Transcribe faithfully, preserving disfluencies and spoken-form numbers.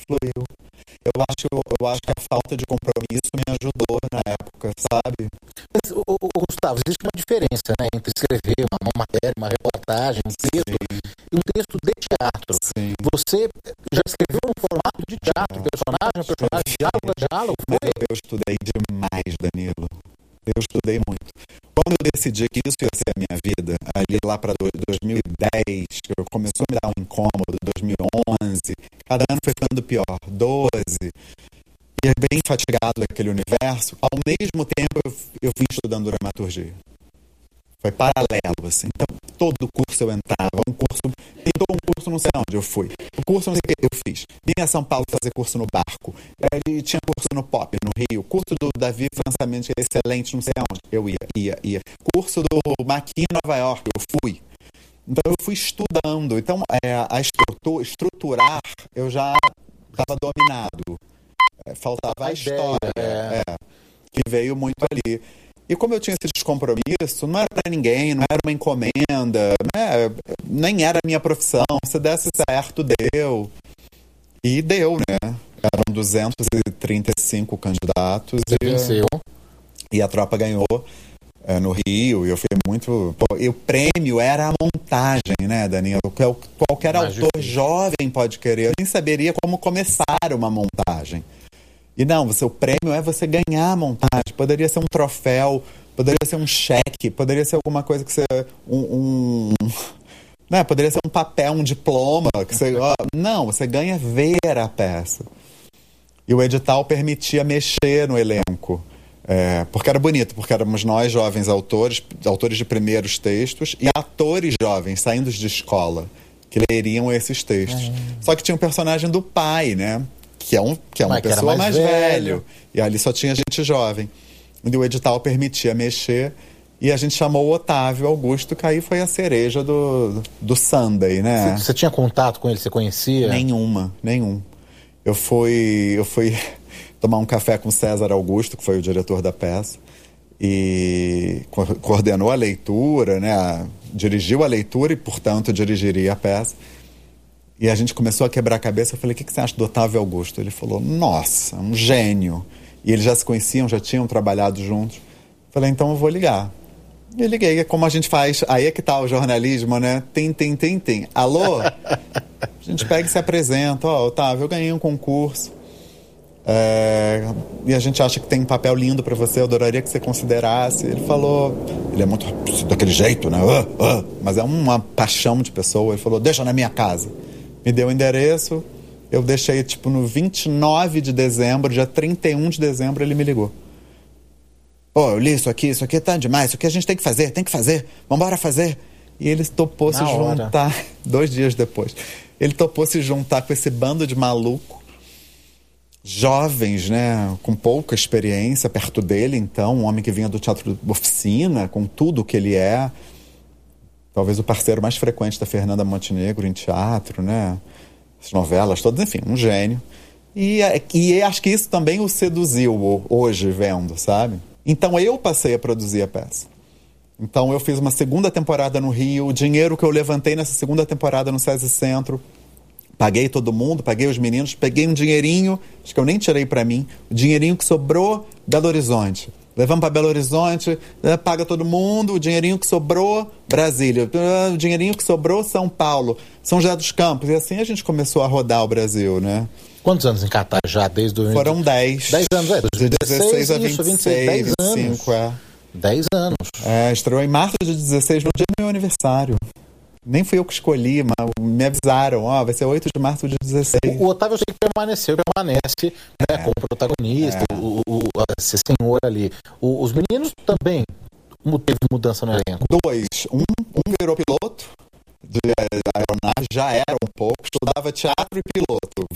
fluiu. Eu acho, eu acho que a falta de compromisso me ajudou na época, sabe? Mas, o, o, Gustavo, existe uma diferença, né, entre escrever uma, uma matéria, uma reportagem, um texto, Sim. e um texto de teatro. Sim. Você já escreveu um formato de teatro, personagem, personagem, diálogo, diálogo? Mas eu, eu estudei demais, Danilo. Eu estudei muito. Quando eu decidi que isso ia ser a minha vida, ali lá para dois mil e dez, que eu começou a me dar um incômodo, dois mil e onze, cada ano foi ficando pior, doze, e bem fatigado daquele universo, ao mesmo tempo eu, eu vim estudando dramaturgia. Foi paralelo, assim. Então, todo curso eu entrava, um curso, pintou um curso não sei onde eu fui, o curso não sei o que eu fiz. Vinha a São Paulo fazer curso no Barco, e tinha curso no Pop, no Rio, curso do Davi Francamente Excelente, não sei onde, eu ia, ia, ia. Curso do Maqui em Nova York, eu fui. Então, eu fui estudando. Então, é, a estrutura, estruturar, eu já estava dominado. É, faltava a, a história, ideia, é. É, que veio muito ali. E como eu tinha esse descompromisso, não era para ninguém, não era uma encomenda, né? Nem era a minha profissão. Se desse certo, deu. E deu, né? Eram duzentos e trinta e cinco candidatos. Você e, venceu. E a tropa ganhou é, no Rio. E eu fiquei muito... Pô, e o prêmio era a montagem, né, Danilo? Qualquer Mais autor difícil. Jovem pode querer. Eu nem saberia como começar uma montagem. E não, você, o prêmio é você ganhar a montagem. Poderia ser um troféu, poderia ser um cheque, poderia ser alguma coisa que você... Um, um, né, poderia ser um papel, um diploma. Que você, ó, não, você ganha ver a peça. E o edital permitia mexer no elenco. É, porque era bonito, porque éramos nós, jovens autores, autores de primeiros textos, e atores jovens, saindo de escola, que leriam esses textos. Uhum. Só que tinha um personagem do pai, né? Que é, um, que é uma Mas pessoa mais, mais velho. velho. E ali só tinha gente jovem. E o edital permitia mexer. E a gente chamou o Otávio Augusto, que aí foi a cereja do, do Sunday, né? Você, você tinha contato com ele? Você conhecia? Nenhuma, nenhum. Eu fui, eu fui tomar um café com o César Augusto, que foi o diretor da peça. E co- coordenou a leitura, né? Dirigiu a leitura e, portanto, dirigiria a peça. E a gente começou a quebrar a cabeça. Eu falei, o que, que você acha do Otávio Augusto? Ele falou, nossa, um gênio. E eles já se conheciam, já tinham trabalhado juntos. Eu falei, então eu vou ligar. E liguei, é como a gente faz. Aí é que tá o jornalismo, né? Tem, tem, tem, tem. Alô? A gente pega e se apresenta. Ó, oh, Otávio, eu ganhei um concurso. É... E a gente acha que tem um papel lindo pra você. Eu adoraria que você considerasse. Ele falou... Ele é muito daquele jeito, né? Uh, uh, mas é uma paixão de pessoa. Ele falou, deixa na minha casa. Me deu o endereço, eu deixei tipo no vinte e nove de dezembro, dia trinta e um de dezembro ele me ligou. Pô, oh, eu li isso aqui, isso aqui tá demais, isso aqui a gente tem que fazer, tem que fazer, vambora fazer. E ele topou Na se hora. juntar, dois dias depois, ele topou se juntar com esse bando de maluco, jovens, né, com pouca experiência perto dele, então, um homem que vinha do teatro oficina, com tudo que ele é. Talvez o parceiro mais frequente da Fernanda Montenegro em teatro, né? As novelas todas, enfim, um gênio. E, e acho que isso também o seduziu hoje, vendo, sabe? Então eu passei a produzir a peça. Então eu fiz uma segunda temporada no Rio, o dinheiro que eu levantei nessa segunda temporada no SESI Centro, paguei todo mundo, paguei os meninos, peguei um dinheirinho, acho que eu nem tirei pra mim, o dinheirinho que sobrou Belo Horizonte. Levamos para Belo Horizonte, né, paga todo mundo, o dinheirinho que sobrou, Brasília, o dinheirinho que sobrou, São Paulo, São José dos Campos. E assim a gente começou a rodar o Brasil, né? Quantos anos em Catar já? Desde o... Foram dez. dez anos, é. De dezesseis a vinte e seis, vinte e seis, dez vinte e cinco, anos. é. dez anos. É, estreou em março de dezesseis, no dia do meu aniversário. Nem fui eu que escolhi, mas me avisaram, ó, vai ser oito de março de dezesseis. O, o Otávio eu sei que permaneceu, permanece, né, é, como protagonista, é. o, o, esse senhor ali. O, os meninos também teve mudança no elenco. Dois. Um, um virou piloto de aeronave, já era um pouco, estudava teatro e piloto.